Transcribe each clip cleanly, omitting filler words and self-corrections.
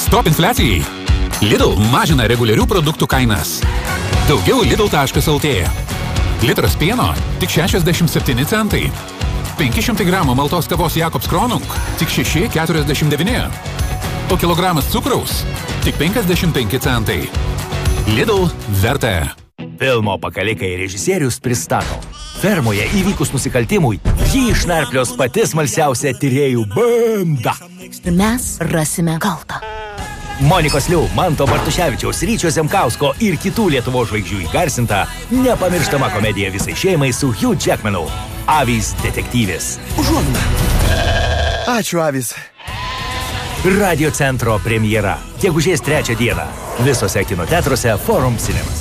Stop infliacijai. Lidl mažina reguliarių produktų kainas. Daugiau Lidl.lt. Litras pieno tik 67 centai. 500 gramų maltos kavos Jakobs Kronung tik 6,49. O kilogramas cukraus tik 55 centai. Lidl verta. Filmo Pakalikai režisierius pristato. Fermoje įvykus nusikaltimui, jį išnarplios pati smalsiausia tyrėjų banda. Mes rasime kaltą. Monikos Liu, Manto Bartuševičiaus, Ryčio Zemkausko ir kitų Lietuvos žvaigždžių įgarsinta nepamirštama komedija visai šeimai su Hugh Jackmanu. Avys detektyvės. Užuomina. Ačiū, Avys. Radio centro premjera. Gegužės 3 dieną. Visose kinoteatruose Forum Cinemas.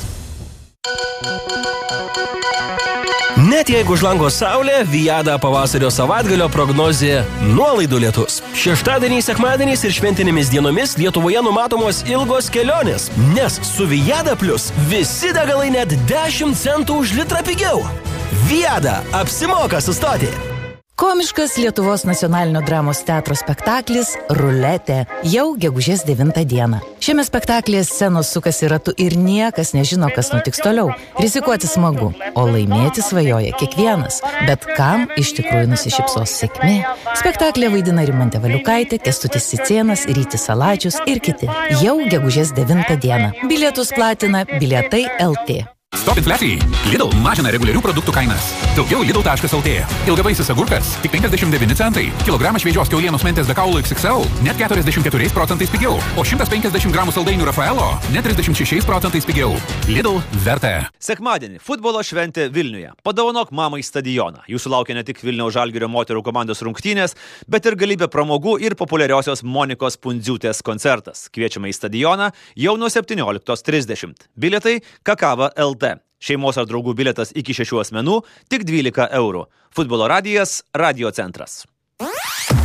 Net jeigu už lango saulė, Viada pavasario savaitgalio prognozė nuolaidų lietus. Šeštadieniais, sekmadieniais ir šventinėmis dienomis Lietuvoje numatomos ilgos kelionės, nes su Viada Plus visi degalai net 10 centų už litrą pigiau. Viada, apsimoka sustoti. Komiškas Lietuvos nacionalinio dramos teatro spektaklis Ruletė jau gegužės 9 dieną. Šiame spektaklyje scenos sukasi ratu ir niekas nežino, kas nutiks toliau. Rizikuoti smagu, o laimėti svajoja kiekvienas. Bet kam iš tikrųjų nusišypsos sėkmė? Spektaklyje vaidina Rimantė Valiukaitė, Kęstutis Cicėnas, Rytis Salačius ir kiti. Jau gegužės 9 dieną. Bilietus platina Bilietai LT. Stop infliacijai. Lidl mažina reguliarių produktų kainas. Daugiau Lidl.lt. Ilgavaisis agurkas tik 59 centai. Kilogramas šviežios kiaulienos mentės be kaulo XXL net 44% pigiau. O 150 gramų saldainių Rafaelo net 36% pigiau. Lidl verta. Sekmadienį futbolo šventė Vilniuje. Padovanok mamai stadioną. Jūsų laukia ne tik Vilniaus Žalgirio moterų komandos rungtynės, bet ir galybė pramogų ir populiariosios Monikos Pundziūtės koncertas. Kviečiame į stadioną jau nuo 17:30. Bilietai Kakava LT. Šeimos ar draugų bilietas iki 6 asmenų tik 12 eurų. Futbolo radijas, Radio centras.